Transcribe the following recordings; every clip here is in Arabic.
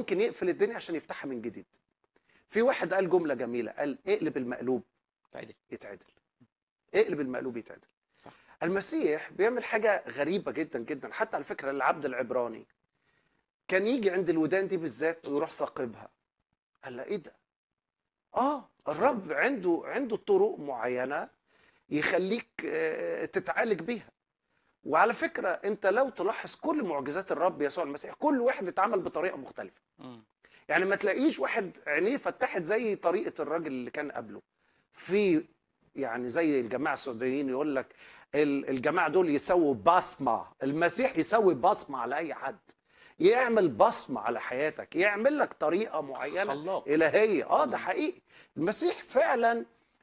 ممكن يقفل الدنيا عشان يفتحها من جديد. في واحد قال جملة جميلة، قال اقلب المقلوب تعدل. يتعدل. اقلب المقلوب يتعدل. صح. المسيح بيعمل حاجة غريبة جدا جدا. حتى على فكرة العبد العبراني كان يجي عند الودان دي بالذات ويروح ثاقبها. قال لا، ايه ده؟ الرب عنده طرق معينة يخليك تتعالج بيها. وعلى فكرة انت لو تلاحظ كل معجزات الرب يسوع المسيح كل واحد اتعمل بطريقة مختلفة. مم. يعني ما تلاقيش واحد عينيه فتحت زي طريقة الراجل اللي كان قبله. في يعني زي الجماعة السعوديين يقول لك الجماعة دول يسووا بصمة، المسيح يسوي بصمة على أي حد، يعمل بصمة على حياتك، يعمل لك طريقة معينة خلاق. إلهية. ده حقيقي. المسيح فعلا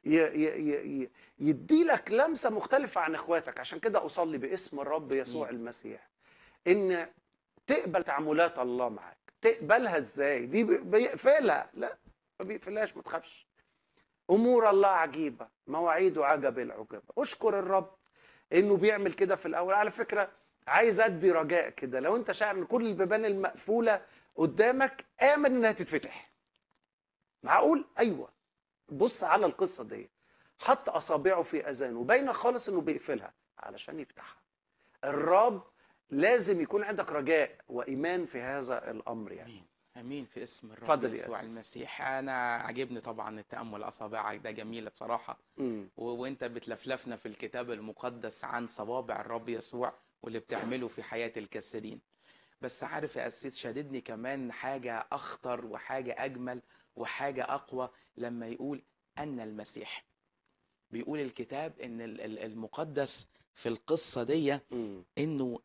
يدي لك لمسة مختلفة عن إخواتك. عشان كده أصلي باسم الرب يسوع المسيح إن تقبل تعاملات الله معاك. تقبلها ازاي؟ دي بيقفلها؟ لا، ما بيقفلهاش، ما تخافش. امور الله عجيبه، مواعيده عجب العجب. اشكر الرب انه بيعمل كده في الاول. على فكره عايز ادي رجاء كده، لو انت شاعر ان كل البيبان المقفوله قدامك امن انها تتفتح. معقول؟ ايوه. بص على القصه دي، حط اصابعه في اذانه، باينه خالص انه بيقفلها علشان يفتحها. الرب لازم يكون عندك رجاء وإيمان في هذا الأمر يعني. امين امين في اسم الرب اتفضل يا يسوع أسيس. المسيح. انا عجبني طبعا التامل اصابعك ده، جميل بصراحه. وانت بتلفلفنا في الكتاب المقدس عن صوابع الرب يسوع واللي بتعمله في حياه الكثيرين. بس عارف يا أسيس، شددني كمان حاجه اخطر وحاجه اجمل وحاجه اقوى لما يقول ان المسيح. بيقول الكتاب ان المقدس في القصه دي انه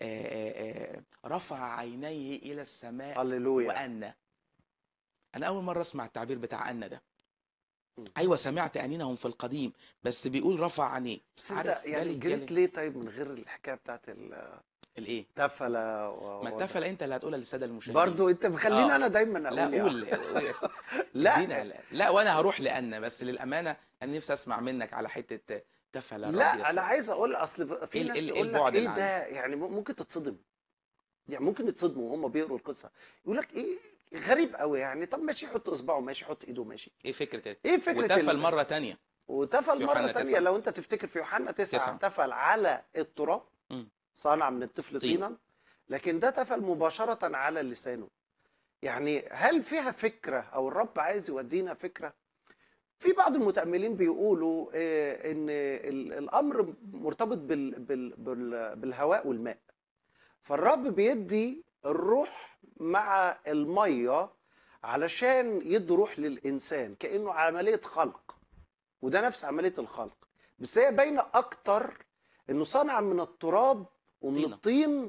رفع عينيه الى السماء. هللويا. وان انا اول مره اسمع التعبير بتاع ان ده. ايوه سمعت انينهم في القديم، بس بيقول رفع عينيه. بس انت عارف يعني جريت ليه طيب من غير الحكايه بتاعت الايه؟ التفله ما التفله انت اللي هتقولها للساده المشاهدين. برضو انت مخليني انا دايما لا اقول قول. لا ادينا. لا وانا هروح لان، بس للامانه انا نفسي اسمع منك على حته تفله الرب لا، انا يسوع. عايز اقول اصل في ناس ايه تقول لك البعد ايه اللي عندك؟ ده، يعني ممكن تتصدم. يعني ممكن يتصدموا وهم بيقروا القصه، يقول لك ايه غريب قوي يعني. طب ماشي، يحط اصبعه ماشي، يحط ايده ماشي. ايه فكره ايه فكره وتفل مره تانية وتفل في مرة يوحنا تانية. 9. لو انت تفتكر في يوحنا 9 9. تفل على التراب، صنع من الطفل طين. طينا. لكن ده تفل مباشرة على لسانه. يعني هل فيها فكرة او الرب عايز يودينا فكرة؟ في بعض المتأملين بيقولوا ان الامر مرتبط بالهواء والماء. فالرب بيدي الروح مع المية علشان يدي روح للإنسان كأنه عملية خلق. وده نفس عملية الخلق، بس هي باينة أكتر إنه صنع من التراب ومن طينة. الطين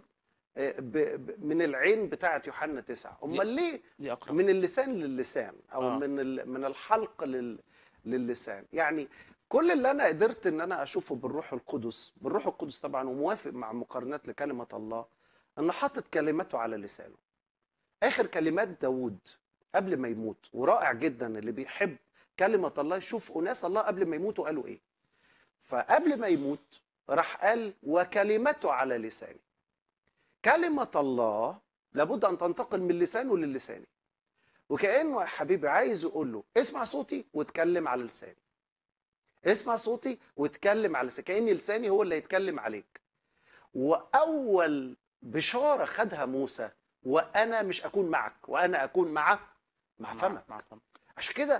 من العين بتاعة يوحنا 9. أمال ليه دي أقرب. من اللسان للسان أو من الحلق للسان؟ يعني كل اللي أنا قدرت إن أنا أشوفه بالروح القدس طبعا، وموافق مع مقارنات لكلمة الله، أنه حاطط كلمته على لسانه. آخر كلمات داود قبل ما يموت، ورائع جدا اللي بيحب كلمة الله يشوف أناس الله قبل ما يموتوا قالوا إيه. فقبل ما يموت راح قال وكلمته على لساني. كلمة الله لابد أن تنتقل من لسانه للساني. وكأنه يا حبيبي عايز يقول له اسمع صوتي واتكلم على لساني. اسمع صوتي واتكلم على لساني، كأن لساني هو اللي هيتكلم عليك. وأول بشارة خدها موسى، وأنا مش أكون معك وأنا أكون مع فمك. عشان كده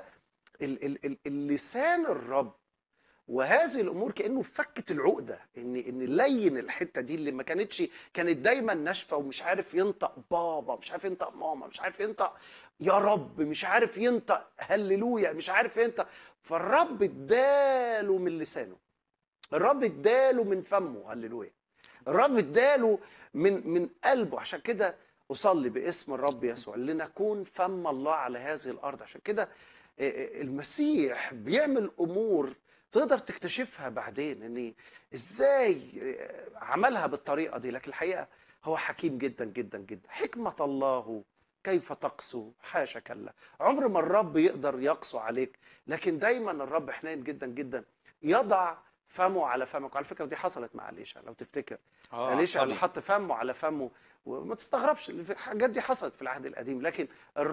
اللسان الرب وهذه الامور كانه فكت العقده، ان لين الحته دي اللي ما كانت دايما ناشفه، ومش عارف ينطق بابا، مش عارف ينطق ماما، مش عارف ينطق يا رب، مش عارف ينطق هللويا، مش عارف ينطق. فالرب اداله من لسانه، الرب اداله من فمه هللويا، الرب اداله من قلبه. عشان كده اصلي باسم الرب يسوع لنكون فم الله على هذه الارض. عشان كده المسيح بيعمل امور تقدر تكتشفها بعدين ان ازاي عملها بالطريقه دي. لكن الحقيقه هو حكيم جدا جدا جدا. حكمه الله كيف تقسو، حاشا كلا. عمر ما الرب يقدر يقسو عليك، لكن دايما الرب حنين جدا جدا، يضع فمه على فمك. وعلى فكره دي حصلت مع اليشع لو تفتكر، اه، على اليشع اللي الصليب. حط فمه على فمه، وما تستغربش الحاجات دي حصلت في العهد القديم. لكن